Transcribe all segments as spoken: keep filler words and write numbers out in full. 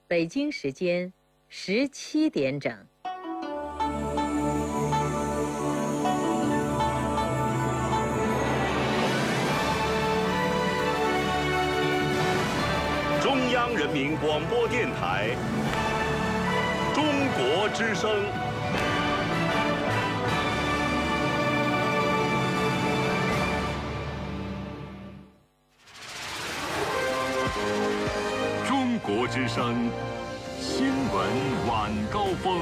北京时间十七点整。 中央人民广播电台中国之声。中国之声新闻晚高峰。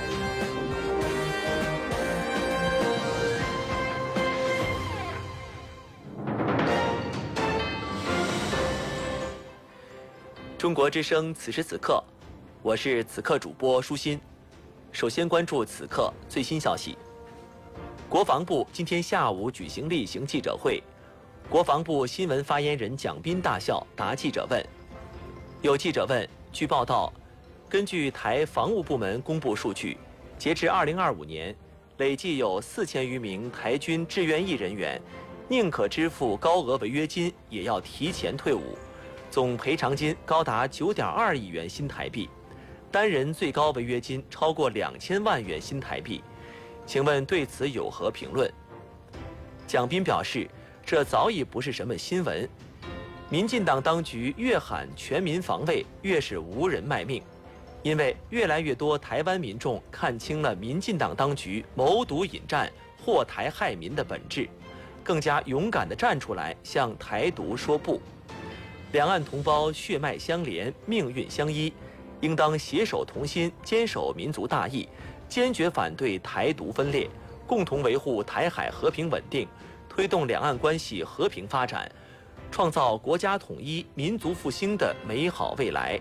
中国之声此时此刻，我是此刻主播舒心。首先关注此刻最新消息。国防部今天下午举行例行记者会，国防部新闻发言人蒋斌大校答记者问。有记者问，据报道，根据台防务部门公布数据，截至二零二五年，累计有四千余名台军志愿役人员，宁可支付高额违约金，也要提前退伍，总赔偿金高达九点二亿元新台币，单人最高违约金超过两千万元新台币。请问对此有何评论？蒋斌表示，这早已不是什么新闻。民进党当局越喊全民防卫，越是无人卖命，因为越来越多台湾民众看清了民进党当局谋独引战、祸台害民的本质，更加勇敢地站出来向台独说不。两岸同胞血脉相连，命运相依，应当携手同心，坚守民族大义，坚决反对台独分裂，共同维护台海和平稳定，推动两岸关系和平发展，创造国家统一、民族复兴的美好未来。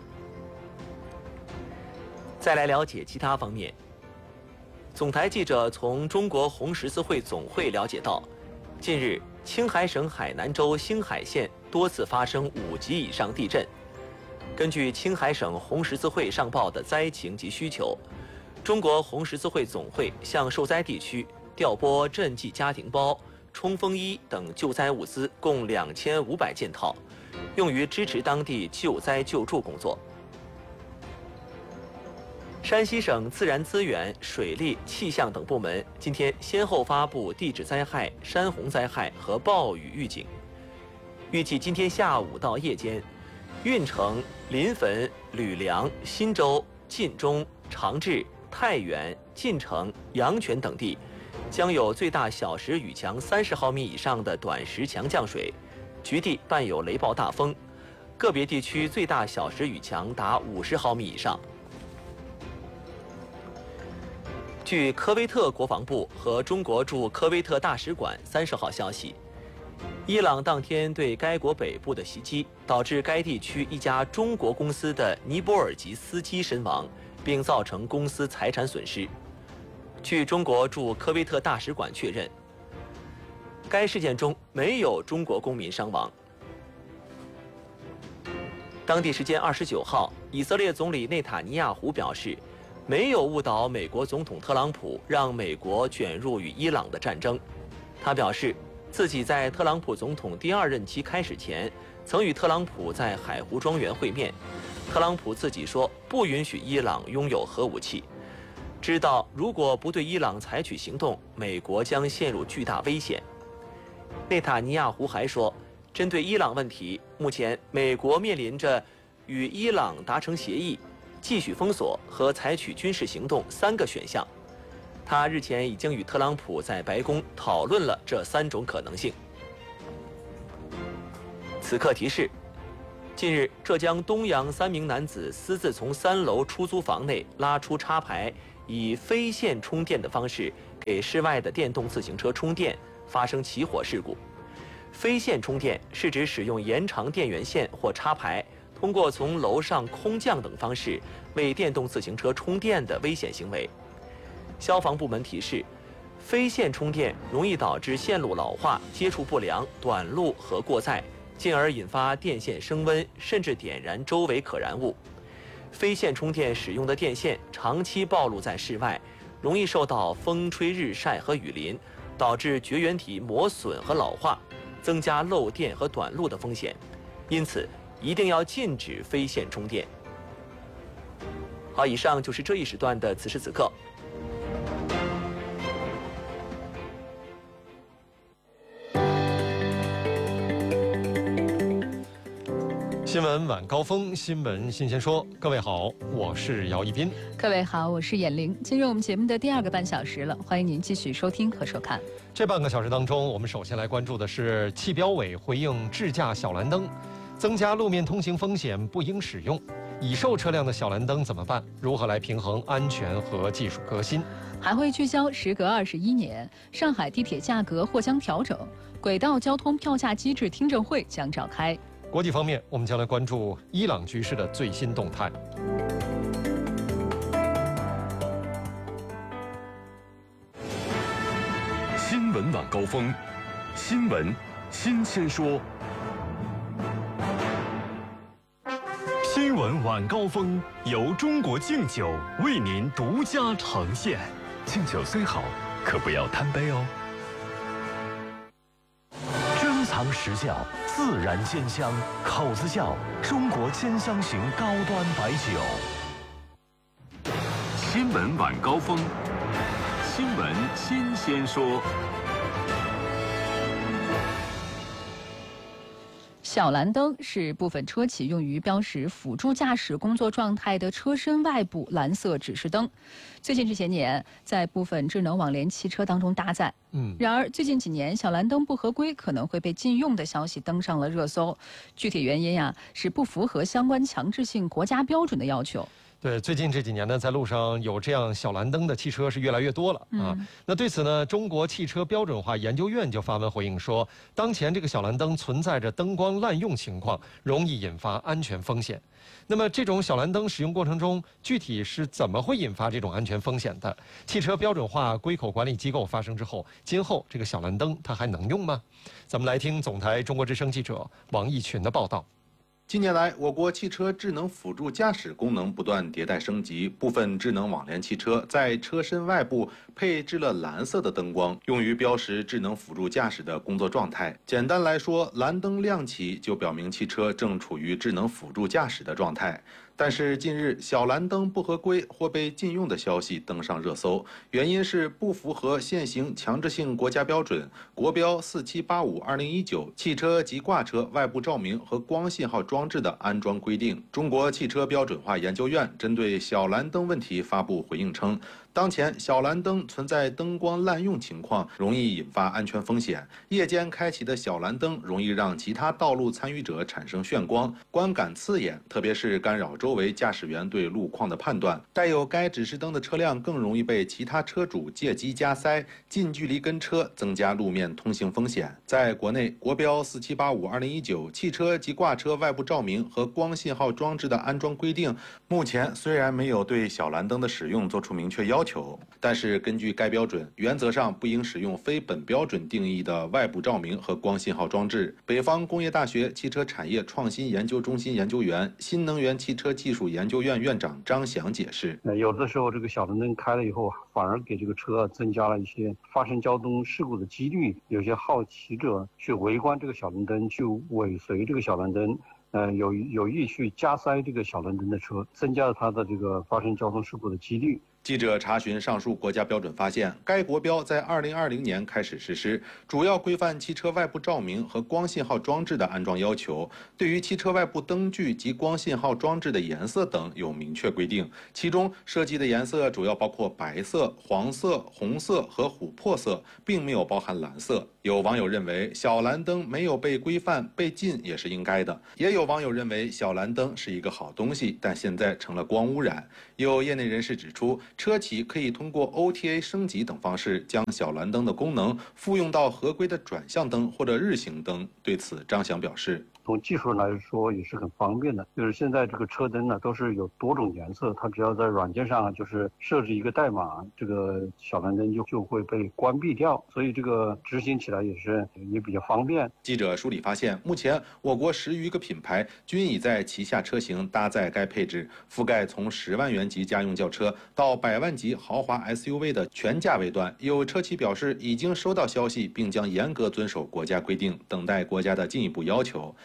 再来了解其他方面。总台记者从中国红十字会总会了解到，近日青海省海南州兴海县多次发生五级以上地震。根据青海省红十字会上报的灾情及需求，中国红十字会总会向受灾地区调拨赈济家庭包、冲锋衣等救灾物资共两千五百件套，用于支持当地救灾救助工作。山西省自然资源、水利、气象等部门今天先后发布地质灾害、山洪灾害和暴雨预警。预计今天下午到夜间，运城、临汾、吕梁、新州、晋中、长治、太原、晋城、阳泉等地将有最大小时雨强三十毫米以上的短时强降水，局地伴有雷暴大风，个别地区最大小时雨强达五十毫米以上。据科威特国防部和中国驻科威特大使馆三十号消息，伊朗当天对该国北部的袭击，导致该地区一家中国公司的尼泊尔籍司机身亡，并造成公司财产损失。据中国驻科威特大使馆确认，该事件中没有中国公民伤亡。当地时间二十九号，以色列总理内塔尼亚胡表示，没有误导美国总统特朗普，让美国卷入与伊朗的战争。他表示，自己在特朗普总统第二任期开始前，曾与特朗普在海湖庄园会面。特朗普自己说不允许伊朗拥有核武器，知道如果不对伊朗采取行动，美国将陷入巨大危险。内塔尼亚胡还说，针对伊朗问题，目前美国面临着与伊朗达成协议、继续封锁和采取军事行动三个选项。他日前已经与特朗普在白宫讨论了这三种可能性。此刻提示：近日，浙江东阳三名男子私自从三楼出租房内拉出插排，以非线充电的方式给室外的电动自行车充电，发生起火事故。非线充电是指使用延长电源线或插排，通过从楼上空降等方式为电动自行车充电的危险行为。消防部门提示，非线充电容易导致线路老化、接触不良、短路和过载，进而引发电线升温，甚至点燃周围可燃物。非线充电使用的电线长期暴露在室外，容易受到风吹日晒和雨淋，导致绝缘体磨损和老化，增加漏电和短路的风险。因此，一定要禁止非线充电。 好，以上就是这一时段的此时此刻。 新闻晚高峰，新闻新鲜说。各位好，我是姚一斌。 各位好，我是闫玲。进入我们节目的第二个半小时了，欢迎您继续收听和收看。 这半个小时当中，我们首先来关注的是汽标委回应智驾小蓝灯，增加路面通行风险不应使用。已售车辆的小蓝灯怎么办？如何来平衡安全和技术革新？ 还会聚焦时隔二十一年，上海地铁价格或将调整，轨道交通票价机制听证会将召开。 国际方面，我们将来关注伊朗局势的最新动态。 新闻晚高峰，新闻新鲜说。新闻晚高峰由中国敬酒为您独家呈现。敬酒虽好，可不要贪杯哦。珍藏实窖，自然鲜香，口子窖中国兼香型高端白酒。新闻晚高峰，新闻新鲜说。 小蓝灯是部分车企用于标识辅助驾驶工作状态的车身外部蓝色指示灯。最近这些年，在部分智能网联汽车当中搭载。嗯，然而最近几年，小蓝灯不合规可能会被禁用的消息登上了热搜。具体原因呀、啊，是不符合相关强制性国家标准的要求。 对，最近这几年呢，在路上有这样小蓝灯的汽车是越来越多了啊。嗯、那对此呢，中国汽车标准化研究院就发文回应说，当前这个小蓝灯存在着灯光滥用情况，容易引发安全风险。那么这种小蓝灯使用过程中，具体是怎么会引发这种安全风险的？汽车标准化归口管理机构发生之后，今后这个小蓝灯它还能用吗？咱们来听总台中国之声记者王毅群的报道。 近年来，我国汽车智能辅助驾驶功能不断迭代升级，部分智能网联汽车在车身外部配置了蓝色的灯光，用于标识智能辅助驾驶的工作状态。简单来说，蓝灯亮起就表明汽车正处于智能辅助驾驶的状态。但是近日，小蓝灯不合规或被禁用的消息登上热搜，原因是不符合现行强制性国家标准国标四七八五二零一九汽车及挂车外部照明和光信号装置的安装规定。中国汽车标准化研究院针对小蓝灯问题发布回应称，当前小蓝灯存在灯光滥用情况，容易引发安全风险。夜间开启的小蓝灯容易让其他道路参与者产生眩光，观感刺眼，特别是干扰周围驾驶员对路况的判断。带有该指示灯的车辆更容易被其他车主借机加塞，近距离跟车，增加路面通行风险。在国内，国标四七八五二零一九汽车及挂车外部照明和光信号装置的安装规定，目前虽然没有对小蓝灯的使用作出明确要求，要求，但是根据该标准，原则上不应使用非本标准定义的外部照明和光信号装置。北方工业大学汽车产业创新研究中心研究员、新能源汽车技术研究院院长张翔解释： 有的时候这个小蓝灯开了以后，反而给这个车增加了一些发生交通事故的几率。有些好奇者去围观这个小蓝灯，去尾随这个小蓝灯。呃，有有意去加塞这个小蓝灯的车，增加了它的这个发生交通事故的几率。 记者查询上述国家标准，发现该国标在二零二零年开始实施，主要规范汽车外部照明和光信号装置的安装要求。对于汽车外部灯具及光信号装置的颜色等有明确规定，其中涉及的颜色主要包括白色、黄色、红色和琥珀色，并没有包含蓝色。有网友认为小蓝灯没有被规范，被禁也是应该的。也有网友认为小蓝灯是一个好东西，但现在成了光污染。有业内人士指出，车企可以通过 O T A 升级等方式，将小蓝灯的功能复用到合规的转向灯或者日行灯。对此，张翔表示， 从技术来说也是很方便的，就是现在这个车灯呢都是有多种颜色，它只要在软件上就是设置一个代码，这个小蓝灯就就会被关闭掉，所以这个执行起来也是也比较方便。 记者梳理发现，目前我国十余个品牌均已在旗下车型搭载该配置，覆盖从十万元级家用轿车到百万级豪华 S U V 的全价位段。有车企表示已经收到消息，并将严格遵守国家规定，等待国家的进一步要求。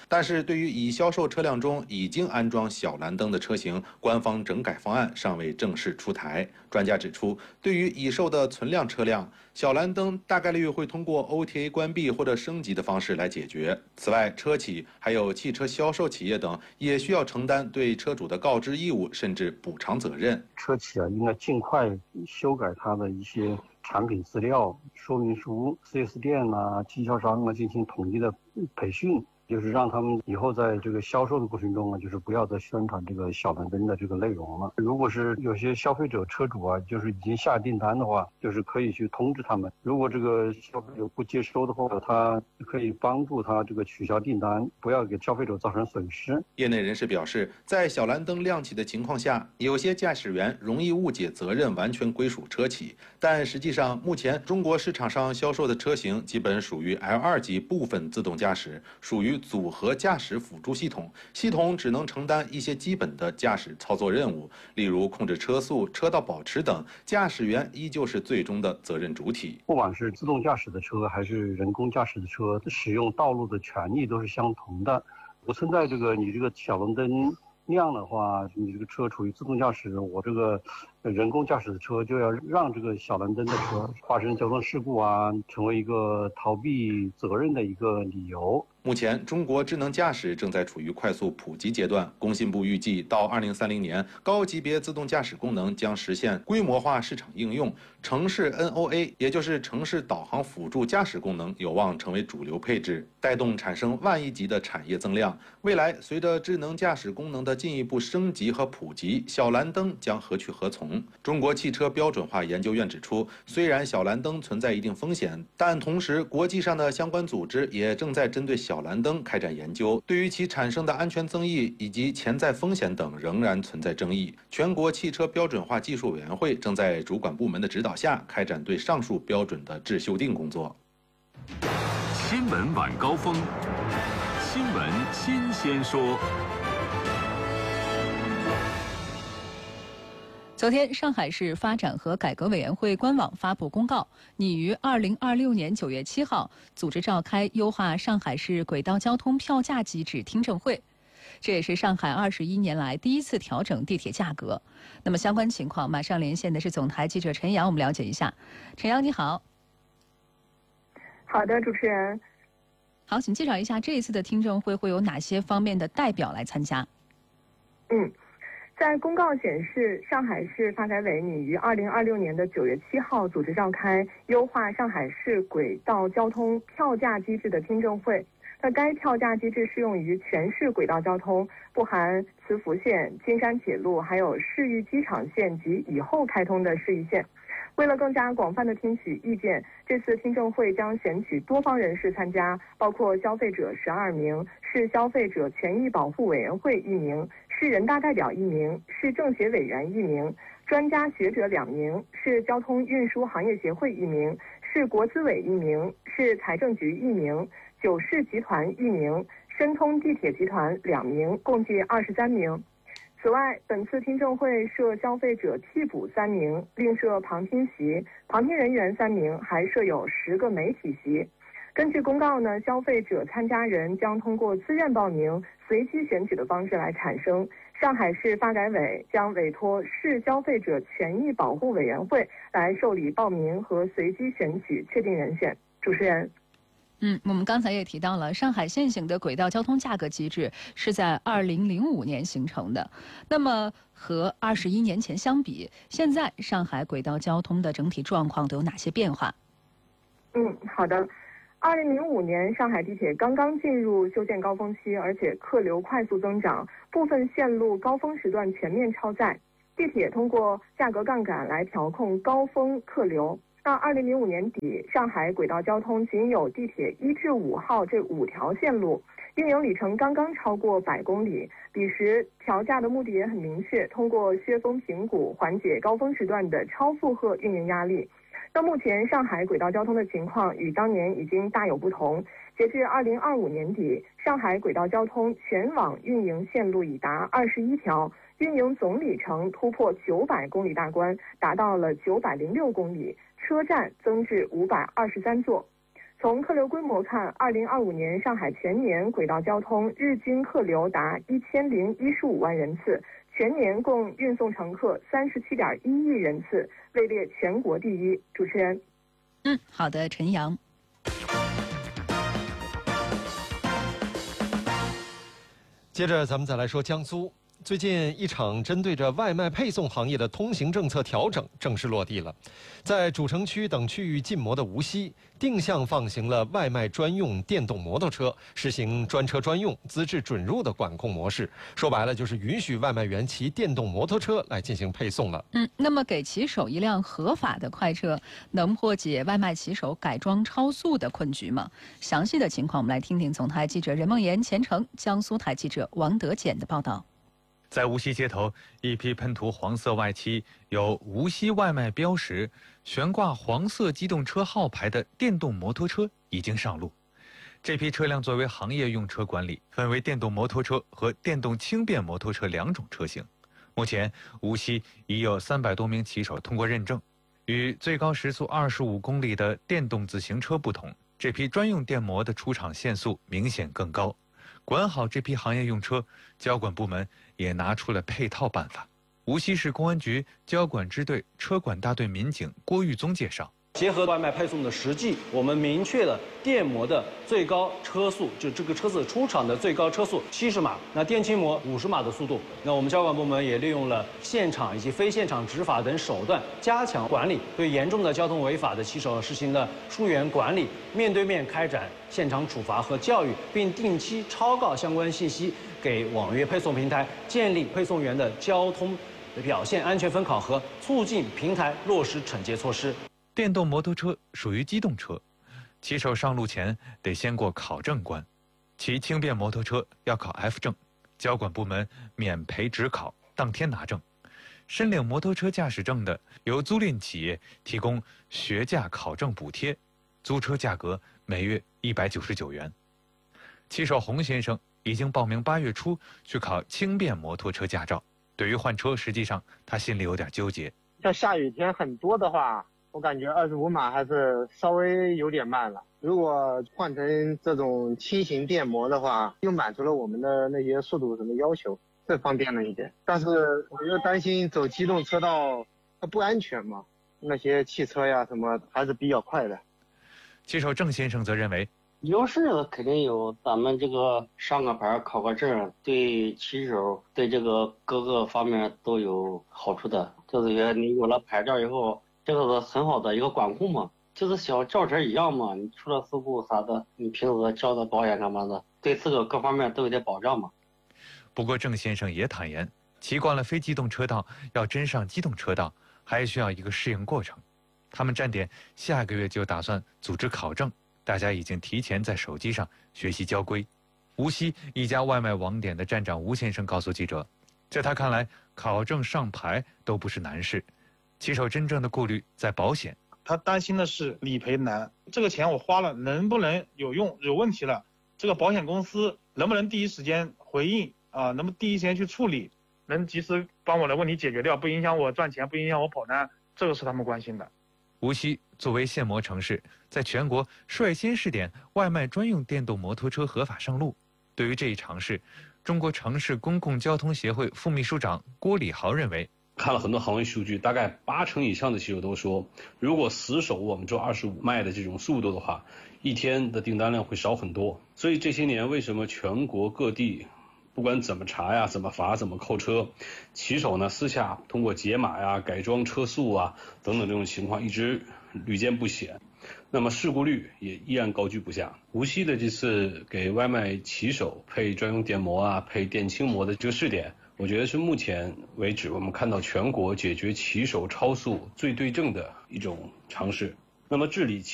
但是对于已销售车辆中已经安装小蓝灯的车型，官方整改方案尚未正式出台。专家指出，对于已售的存量车辆，小蓝灯大概率会通过 O T A 关闭或者升级的方式来解决。此外，车企还有汽车销售企业等也需要承担对车主的告知义务，甚至补偿责任。 车企啊，应该尽快修改它的一些产品资料、说明书、四 S 店啊、经销商啊进行统一的培训。就是让他们以后在这个销售的过程中啊，就是不要再宣传这个小蓝灯的这个内容了。如果是有些消费者车主啊，就是已经下订单的话，就是可以去通知他们。如果这个消费者不接收的话，他可以帮助他这个取消订单，不要给消费者造成损失。 业内人士表示，在小蓝灯亮起的情况下，有些驾驶员容易误解责任完全归属车企，但实际上，目前中国市场上销售的车型基本属于 L 二 级部分自动驾驶，属于组合驾驶辅助系统，系统只能承担一些基本的驾驶操作任务，例如控制车速、车道保持等，驾驶员依旧是最终的责任主体。 不管是自动驾驶的车还是人工驾驶的车，使用道路的权利都是相同的，不存在这个你这个小蓝灯亮的话，你这个车处于自动驾驶，我这个人工驾驶的车就要让这个小蓝灯的车发生交通事故啊，成为一个逃避责任的一个理由。 目前，中国智能驾驶正在处于快速普及阶段。工信部预计，到二零三零年，高级别自动驾驶功能将实现规模化市场应用，城市 N O A， 也就是城市导航辅助驾驶功能，有望成为主流配置，带动产生万亿级的产业增量。未来，随着智能驾驶功能的进一步升级和普及，小蓝灯将何去何从？中国汽车标准化研究院指出，虽然小蓝灯存在一定风险，但同时，国际上的相关组织也正在针对小小蓝灯开展研究，对于其产生的安全争议以及潜在风险等仍然存在争议。全国汽车标准化技术委员会正在主管部门的指导下，开展对上述标准的质修订工作。 新闻晚高峰，新闻新鲜说。 昨天，上海市发展和改革委员会官网发布公告，拟于二零二六年九月七号组织召开优化上海市轨道交通票价机制听证会。这也是上海二十一年来第一次调整地铁价格。那么相关情况，马上连线的是总台记者陈阳，我们了解一下。陈阳，你好。 好的，主持人。 好，请介绍一下这一次的听证会会有哪些方面的代表来参加？ 嗯。在公告显示，上海市发改委拟于二零二六年的九月七号组织召开优化上海市轨道交通票价机制的听证会。那该票价机制适用于全市轨道交通，不含磁浮线、金山铁路，还有市域机场线及以后开通的市域线。为了更加广泛地听取意见，这次听证会将选取多方人士参加，包括消费者十二名、市消费者权益保护委员会一名、市人大代表一名、市政协委员一名、专家学者两名、市交通运输行业协会一名、市国资委一名、市财政局一名、九市集团一名、申通地铁集团两名，共计二十三名。此外，本次听证会设消费者替补三名，另设旁听席，旁听人员三名，还设有十个媒体席。根据公告呢，消费者参加人将通过自愿报名、随机选举的方式来产生。上海市发改委将委托市消费者权益保护委员会来受理报名和随机选举，确定人选。主持人。 嗯，我们刚才也提到了，上海现行的轨道交通价格机制是在二零零五年形成的。那么和二十一年前相比，现在上海轨道交通的整体状况都有哪些变化？ 嗯，好的。二零零五年，上海地铁刚刚进入修建高峰期，而且客流快速增长，部分线路高峰时段全面超载。地铁通过价格杠杆来调控高峰客流。到二零零五年底，上海轨道交通仅有地铁一至五号这五条线路，运营里程刚刚超过百公里。彼时调价的目的也很明确，通过削峰平谷，缓解高峰时段的超负荷运营压力。到目前，上海轨道交通的情况与当年已经大有不同。截至二零二五年底，上海轨道交通全网运营线路已达二十一条，运营总里程突破九百公里大关，达到了九百零六公里。车站增至五百二十三座。从从客流规模看，二零二五年上海全年轨道交通日均客流达一千零一十五万人次，全年共运送乘客三十七点一亿人次，位列全国第一。主持人， 嗯，好的，陈阳。 接着咱们再来说江苏。最近一场针对着外卖配送行业的通行政策调整正式落地了，在主城区等区域禁摩的无锡，定向放行了外卖专用电动摩托车，实行专车专用、资质准入的管控模式。说白了就是允许外卖员骑电动摩托车来进行配送了。 嗯，那么给骑手一辆合法的快车，能破解外卖骑手改装超速的困局吗？详细的情况，我们来听听总台记者任梦妍、钱程、江苏台记者王德简的报道。 在无锡街头，一批喷涂黄色外漆、有无锡外卖标识、悬挂黄色机动车号牌的电动摩托车已经上路。这批车辆作为行业用车管理，分为电动摩托车和电动轻便摩托车两种车型。目前，无锡已有三百多名骑手通过认证。与最高时速二十五公里的电动自行车不同，这批专用电摩的出厂限速明显更高。管好这批行业用车，交管部门也拿出了配套办法。无锡市公安局交管支队车管大队民警郭玉宗介绍， 结合外卖配送的实际，我们明确了电摩的最高车速，就这个车子出厂的最高车速七十码，那电轻摩五十码的速度。那我们交管部门也利用了现场以及非现场执法等手段，加强管理，对严重的交通违法的骑手实行了疏远管理，面对面开展现场处罚和教育，并定期抄告相关信息给网约配送平台，建立配送员的交通表现安全分考核，促进平台落实惩戒措施。 电动摩托车属于机动车，骑手上路前得先过考证关。骑轻便摩托车要考 F 证，交管部门免赔只考，当天拿证。申领摩托车驾驶证的，由租赁企业提供学驾考证补贴，租车价格每月一百九十九元。骑手洪先生已经报名八月初去考轻便摩托车驾照。对于换车，实际上他心里有点纠结。 像下雨天很多的话，我感觉二十五码还是稍微有点慢了。如果换成这种轻型电摩的话，又满足了我们的那些速度什么要求，更方便了一点。但是我又担心走机动车道它不安全嘛，那些汽车呀什么还是比较快的。 骑手郑先生则认为， 优势肯定有，咱们这个上个牌考个证，对骑手对这个各个方面都有好处的。就是你有了牌照以后，这个是很好的一个管控嘛，就是小轿车一样嘛，你出了事故啥的，你平时交的保险干嘛的，对这个各方面都有点保障嘛。 不过郑先生也坦言，骑惯了非机动车道，要真上机动车道，还需要一个适应过程。他们站点下个月就打算组织考证，大家已经提前在手机上学习交规。无锡一家外卖网点的站长吴先生告诉记者，在他看来，考证上牌都不是难事，骑手真正的顾虑在保险。 他担心的是理赔难，这个钱我花了能不能有用？有问题了，这个保险公司能不能第一时间回应啊？能不能第一时间去处理，能及时帮我的问题解决掉，不影响我赚钱，不影响我跑单，这个是他们关心的。 无锡作为限摩城市，在全国率先试点外卖专用电动摩托车合法上路。对于这一尝试，中国城市公共交通协会副秘书长郭礼豪认为， 看了很多行业数据，大概八成以上的骑手都说，如果死守我们这二十五迈的这种速度的话，一天的订单量会少很多。所以这些年为什么全国各地不管怎么查呀、怎么罚、怎么扣车，骑手呢私下通过解码呀、改装车速啊等等这种情况一直屡见不鲜，那么事故率也依然高居不下。无锡的这次给外卖骑手配专用电摩啊、配电轻摩的这个试点，我觉得是目前为止我们看到全国解决骑手超速最对症的一种尝试。那么治理